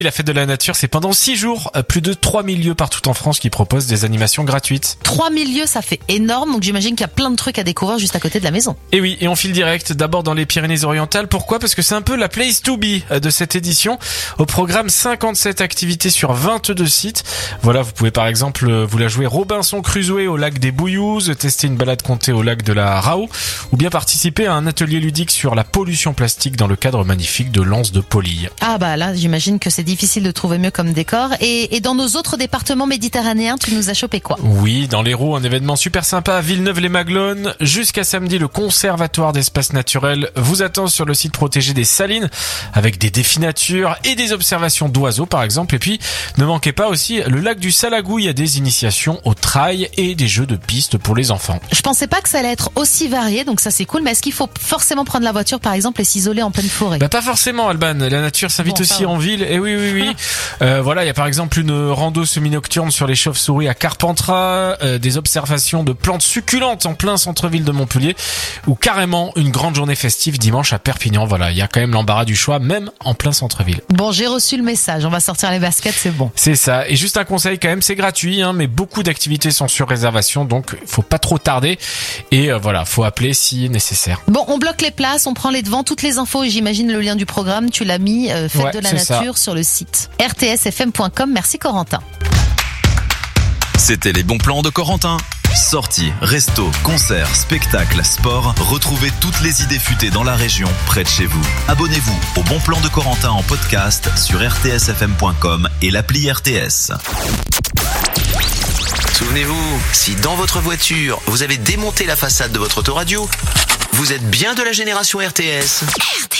La fête de la nature, c'est pendant 6 jours, plus de 3000 lieux partout en France qui proposent des animations gratuites. 3000 lieux, ça fait énorme, donc j'imagine qu'il y a plein de trucs à découvrir juste à côté de la maison. Et oui, et on file direct, d'abord dans les Pyrénées-Orientales. Pourquoi ? Parce que c'est un peu la place to be de cette édition. Au programme, 57 activités sur 22 sites. Voilà, vous pouvez par exemple vous la jouer Robinson Crusoe au lac des Bouillouzes, tester une balade comptée au lac de la Rao, ou bien participer à un atelier ludique sur la pollution plastique dans le cadre magnifique de l'Anse de Polille. Ah bah là, j'imagine que c'est difficile de trouver mieux comme décor. Et dans nos autres départements méditerranéens, tu nous as chopé quoi ? Oui, dans l'Hérault, un événement super sympa à Villeneuve-les-Maglones. Jusqu'à samedi, le Conservatoire d'espaces naturels vous attend sur le site protégé des Salines avec des défis nature et des observations d'oiseaux par exemple. Et puis, ne manquez pas aussi le lac du Salagou. Il y a des initiations au trail et des jeux de piste pour les enfants. Je pensais pas que ça allait être aussi varié, donc ça c'est cool. Mais est-ce qu'il faut forcément prendre la voiture par exemple et s'isoler en pleine forêt ? Bah pas forcément, Alban. La nature s'invite aussi en ville. Et oui. Voilà, il y a par exemple une rando semi-nocturne sur les chauves-souris à Carpentras, des observations de plantes succulentes en plein centre-ville de Montpellier, ou carrément une grande journée festive dimanche à Perpignan. Voilà, il y a quand même l'embarras du choix, même en plein centre-ville. Bon, j'ai reçu le message. On va sortir les baskets, c'est bon. C'est ça. Et juste un conseil quand même, c'est gratuit, mais beaucoup d'activités sont sur réservation, donc faut pas trop tarder. Et voilà, faut appeler si nécessaire. Bon, on bloque les places, on prend les devants, toutes les infos et j'imagine le lien du programme, tu l'as mis, Fête de la Nature sur le site rtsfm.com. Merci Corentin. C'était les bons plans de Corentin. Sorties, restos, concerts, spectacles, sport, retrouvez toutes les idées futées dans la région, près de chez vous. Abonnez-vous au Bon Plan de Corentin en podcast sur rtsfm.com et l'appli RTS. Souvenez-vous, si dans votre voiture, vous avez démonté la façade de votre autoradio, vous êtes bien de la génération RTS.